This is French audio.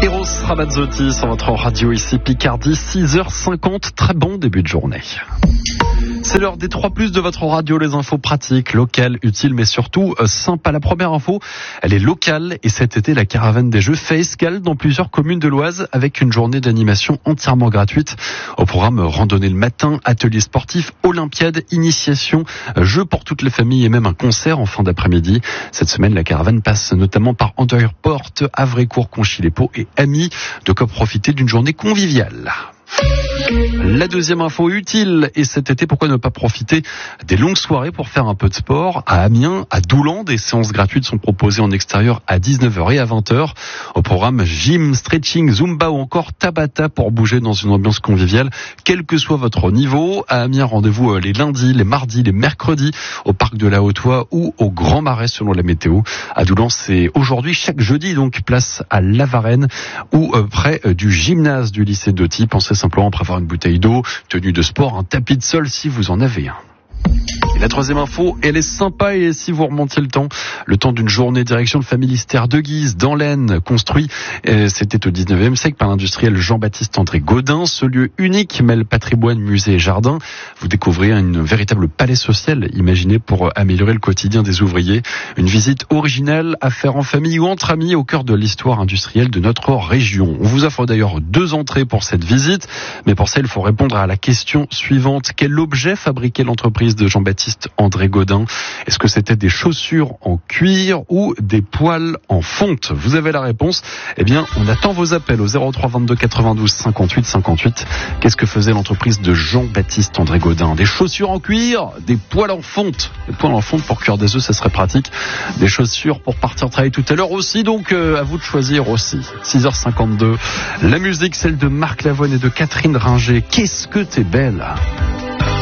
Eros Ramazzotti sur votre radio ici Picardie, 6h50, très bon début de journée. C'est l'heure des 3+, de votre radio, les infos pratiques, locales, utiles, mais surtout sympas. La première info, elle est locale et cet été, la caravane des Jeux fait escale dans plusieurs communes de l'Oise avec une journée d'animation entièrement gratuite. Au programme, randonnée le matin, ateliers sportifs, olympiade, initiation, jeux pour toutes les familles et même un concert en fin d'après-midi. Cette semaine, la caravane passe notamment par Anderport, Havrécourt, Conchy-les-Paux et Amis. De quoi profiter d'une journée conviviale. La deuxième info utile, et cet été, pourquoi ne pas profiter des longues soirées pour faire un peu de sport? À Amiens, à Doulan, des séances gratuites sont proposées en extérieur à 19h et à 20h. Au programme, gym, stretching, zumba ou encore tabata pour bouger dans une ambiance conviviale, quel que soit votre niveau. À Amiens, rendez-vous les lundis, les mardis, les mercredis au parc de la Haute-Oie ou au Grand Marais selon la météo. À Doulan, c'est aujourd'hui, chaque jeudi, donc place à La Varenne ou près du gymnase du lycée d'Auty. Pensez simplement à prévoir une bouteille d'eau, tenue de sport, un tapis de sol si vous en avez un. Et la troisième info, elle est sympa, et si vous remontiez le temps d'une journée direction le familistère de Guise, dans l'Aisne, construit, c'était au 19e siècle par l'industriel Jean-Baptiste André Gaudin. Ce lieu unique mêle patrimoine, musée et jardin. Vous découvrez une véritable palais social imaginé pour améliorer le quotidien des ouvriers. Une visite originale à faire en famille ou entre amis au cœur de l'histoire industrielle de notre région. On vous offre d'ailleurs 2 entrées pour cette visite, mais pour ça, il faut répondre à la question suivante. Quel objet fabriquait l'entreprise de Jean-Baptiste André Gaudin? Est-ce que c'était des chaussures en cuir ou des poêles en fonte? Vous avez la réponse. Eh bien, on attend vos appels au 03 22 92 58 58. Qu'est-ce que faisait l'entreprise de Jean-Baptiste André Gaudin? Des chaussures en cuir, des poêles en fonte. Des poêles en fonte pour cuire des œufs, ça serait pratique. Des chaussures pour partir travailler tout à l'heure aussi, donc à vous de choisir aussi. 6h52. La musique, celle de Marc Lavoine et de Catherine Ringer. Qu'est-ce que t'es belle!